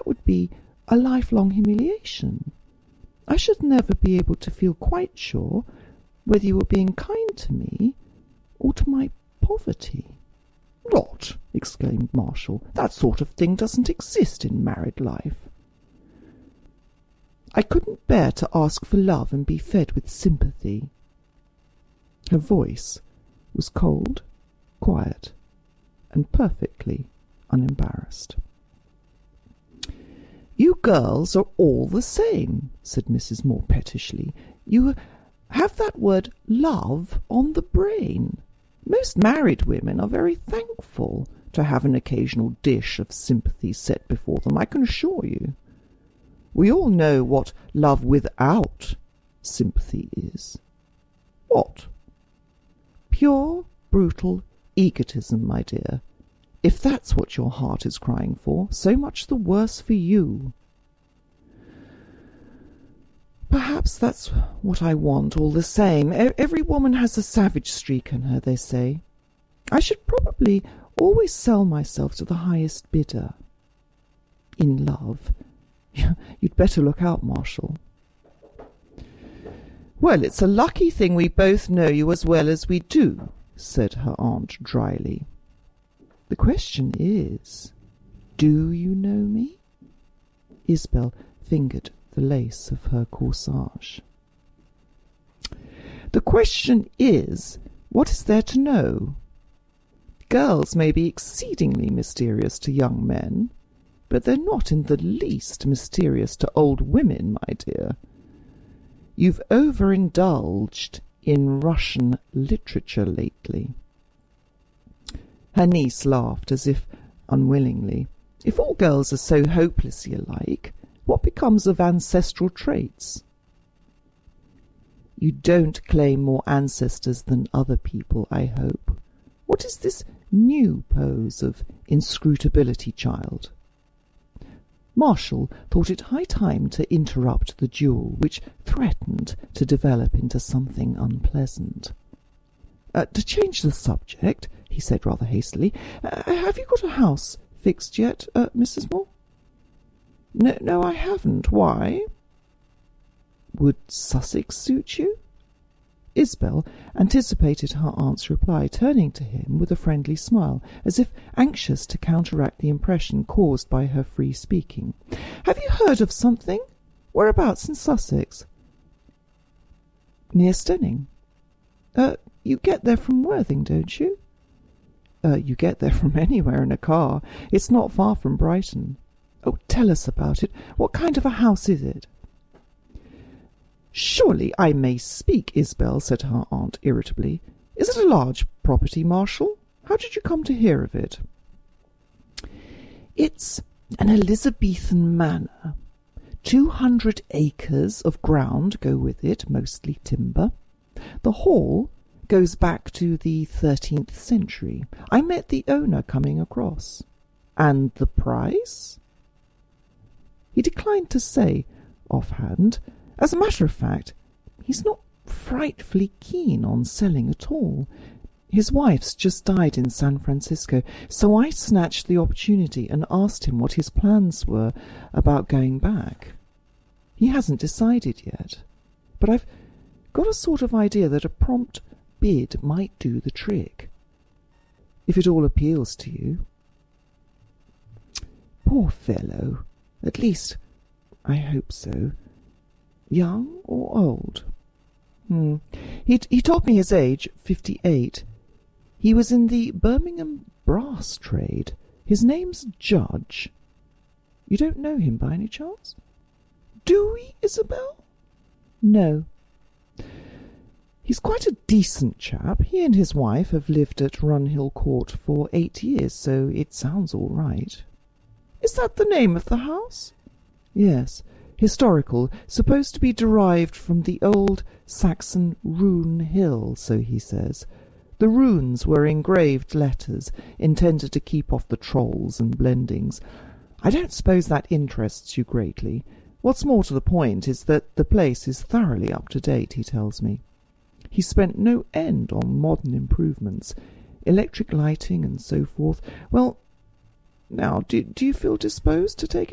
that would be a lifelong humiliation. I should never be able to feel quite sure whether you were being kind to me or to my poverty." "Rot!" exclaimed Marshall. "That sort of thing doesn't exist in married life." "I couldn't bear to ask for love and be fed with sympathy." Her voice was cold, quiet, and perfectly unembarrassed. "You girls are all the same," said Mrs. Moore pettishly. "You have that word love on the brain. Most married women are very thankful to have an occasional dish of sympathy set before them, I can assure you. We all know what love without sympathy is." "What?" "Pure, brutal egotism, my dear. If that's what your heart is crying for, so much the worse for you." "Perhaps that's what I want, all the same. Every woman has a savage streak in her, they say. I should probably always sell myself to the highest bidder. In love. You'd better look out, Marshall." "Well, it's a lucky thing we both know you as well as we do," said her aunt dryly. "The question is, do you know me?" Isabel fingered the lace of her corsage. "The question is, what is there to know? Girls may be exceedingly mysterious to young men, but they're not in the least mysterious to old women, my dear. You've overindulged in Russian literature lately." Her niece laughed, as if unwillingly. "If all girls are so hopelessly alike, what becomes of ancestral traits?" "You don't claim more ancestors than other people, I hope. What is this new pose of inscrutability, child?" Marshall thought it high time to interrupt the duel, which threatened to develop into something unpleasant. To change the subject," he said rather hastily, "have you got a house fixed yet, Mrs. Moore?" No, I haven't. Why?" "Would Sussex suit you?" Isabel anticipated her aunt's reply, turning to him with a friendly smile, as if anxious to counteract the impression caused by her free speaking. "Have you heard of something? Whereabouts in Sussex?" "Near Stenning." You get there from Worthing, don't you?" You get there from anywhere in a car. It's not far from Brighton." "Oh, tell us about it. What kind of a house is it?" "Surely I may speak, Isabel," said her aunt irritably. "Is it a large property, Marshall? How did you come to hear of it?" "It's an Elizabethan manor. 200 acres of ground go with it, mostly timber. The hall goes back to the 13th century. I met the owner coming across." "And the price?" He declined to say offhand. As a matter of fact, he's not frightfully keen on selling at all. His wife's just died in San Francisco, so I snatched the opportunity and asked him what his plans were about going back. He hasn't decided yet, but I've got a sort of idea that a prompt bid might do the trick, if it all appeals to you." "Poor fellow. At least, I hope so. Young or old?" He told me his age, 58. He was in the Birmingham brass trade. His name's Judge. You don't know him by any chance?" "Do we, Isabel?" "No. He's quite a decent chap. He and his wife have lived at Runhill Court for 8 years, so it sounds all right." "Is that the name of the house?" "Yes. Historical, supposed to be derived from the old Saxon rune hill, so he says. The runes were engraved letters, intended to keep off the trolls and blendings. I don't suppose that interests you greatly. What's more to the point is that the place is thoroughly up to date, he tells me. He spent no end on modern improvements, electric lighting and so forth. Well, now, do you feel disposed to take